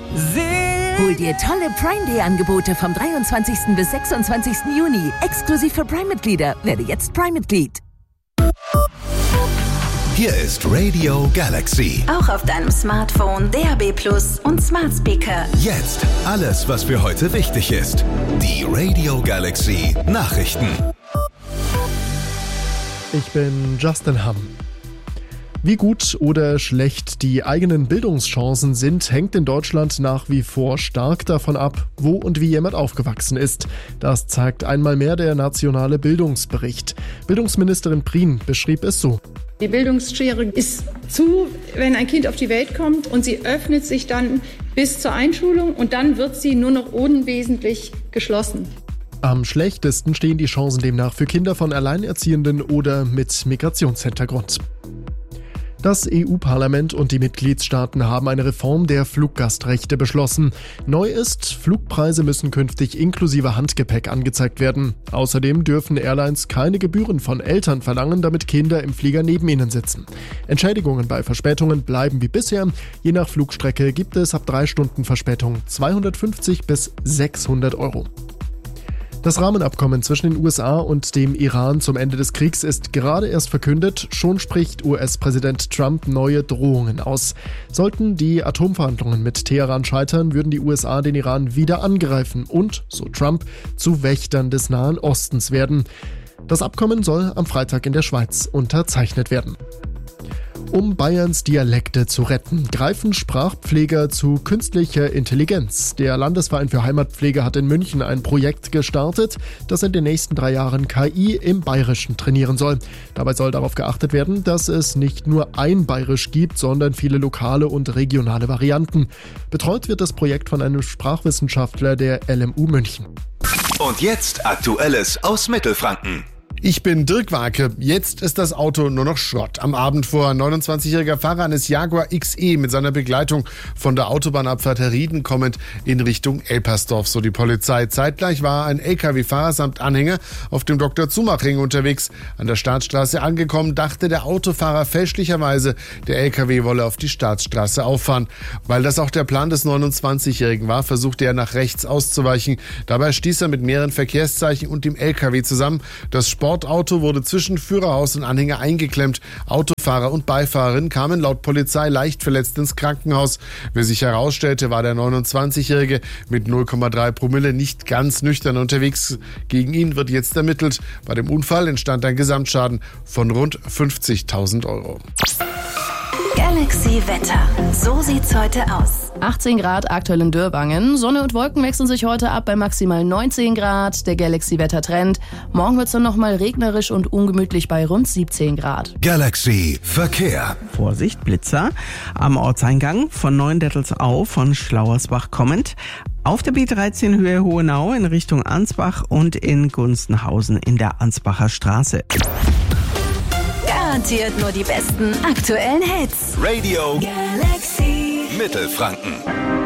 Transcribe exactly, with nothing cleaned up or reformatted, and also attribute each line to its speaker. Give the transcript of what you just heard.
Speaker 1: Hol dir tolle Prime Day Angebote vom dreiundzwanzigsten bis sechsundzwanzigsten Juni. Exklusiv für Prime-Mitglieder. Werde jetzt Prime-Mitglied.
Speaker 2: Hier ist Radio Galaxy.
Speaker 3: Auch auf deinem Smartphone, D A B Plus und Smart Speaker.
Speaker 2: Jetzt alles, was für heute wichtig ist. Die Radio Galaxy Nachrichten.
Speaker 4: Ich bin Justin Hamm. Wie gut oder schlecht die eigenen Bildungschancen sind, hängt in Deutschland nach wie vor stark davon ab, wo und wie jemand aufgewachsen ist. Das zeigt einmal mehr der nationale Bildungsbericht. Bildungsministerin Prien beschrieb es so.
Speaker 5: Die Bildungsschere ist zu, wenn ein Kind auf die Welt kommt, und sie öffnet sich dann bis zur Einschulung und dann wird sie nur noch unwesentlich geschlossen.
Speaker 4: Am schlechtesten stehen die Chancen demnach für Kinder von Alleinerziehenden oder mit Migrationshintergrund. Das E U-Parlament und die Mitgliedstaaten haben eine Reform der Fluggastrechte beschlossen. Neu ist, Flugpreise müssen künftig inklusive Handgepäck angezeigt werden. Außerdem dürfen Airlines keine Gebühren von Eltern verlangen, damit Kinder im Flieger neben ihnen sitzen. Entschädigungen bei Verspätungen bleiben wie bisher. Je nach Flugstrecke gibt es ab drei Stunden Verspätung zweihundertfünfzig bis sechshundert Euro. Das Rahmenabkommen zwischen den U S A und dem Iran zum Ende des Kriegs ist gerade erst verkündet. Schon spricht U S-Präsident Trump neue Drohungen aus. Sollten die Atomverhandlungen mit Teheran scheitern, würden die U S A den Iran wieder angreifen und, so Trump, zu Wächtern des Nahen Ostens werden. Das Abkommen soll am Freitag in der Schweiz unterzeichnet werden. Um Bayerns Dialekte zu retten, greifen Sprachpfleger zu künstlicher Intelligenz. Der Landesverein für Heimatpflege hat in München ein Projekt gestartet, das in den nächsten drei Jahren K I im Bayerischen trainieren soll. Dabei soll darauf geachtet werden, dass es nicht nur ein Bayerisch gibt, sondern viele lokale und regionale Varianten. Betreut wird das Projekt von einem Sprachwissenschaftler der L M U München.
Speaker 2: Und jetzt Aktuelles aus Mittelfranken.
Speaker 6: Ich bin Dirk Warke. Jetzt ist das Auto nur noch Schrott. Am Abend fuhr ein neunundzwanzigjähriger Fahrer eines Jaguar X E mit seiner Begleitung von der Autobahnabfahrt Herrieden kommend in Richtung Elpersdorf, so die Polizei. Zeitgleich war ein L K W-Fahrer samt Anhänger auf dem Doktor-Zumach-Ring unterwegs. An der Staatsstraße angekommen, dachte der Autofahrer fälschlicherweise, der L K W wolle auf die Staatsstraße auffahren. Weil das auch der Plan des neunundzwanzigjährigen war, versuchte er nach rechts auszuweichen. Dabei stieß er mit mehreren Verkehrszeichen und dem L K W zusammen. Das Sportauto wurde zwischen Führerhaus und Anhänger eingeklemmt. Autofahrer und Beifahrerin kamen laut Polizei leicht verletzt ins Krankenhaus. Wie sich herausstellte, war der neunundzwanzigjährige mit null Komma drei Promille nicht ganz nüchtern unterwegs. Gegen ihn wird jetzt ermittelt. Bei dem Unfall entstand ein Gesamtschaden von rund fünfzigtausend Euro.
Speaker 3: Galaxy Wetter. So sieht's heute aus.
Speaker 7: achtzehn Grad aktuell in Dürbangen. Sonne und Wolken wechseln sich heute ab bei maximal neunzehn Grad. Der Galaxy-Wetter-Trend. Morgen wird's dann nochmal regnerisch und ungemütlich bei rund siebzehn Grad.
Speaker 2: Galaxy Verkehr.
Speaker 8: Vorsicht, Blitzer. Am Ortseingang von Neuendettelsau von Schlauersbach kommend. Auf der B dreizehn Höhe Hohenau in Richtung Ansbach und in Gunstenhausen in der Ansbacher Straße.
Speaker 3: Garantiert nur die besten aktuellen Hits.
Speaker 2: Radio
Speaker 3: Galaxy
Speaker 2: Mittelfranken.